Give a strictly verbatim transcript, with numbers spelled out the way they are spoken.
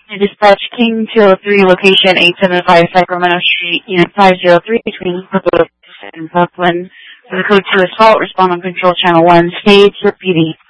Dispatch King two oh three, location eight seventy-five Sacramento Street, Unit five oh three, between Brooklyn and Brooklyn. For the code two assault, respond on control channel one, stage, repeating.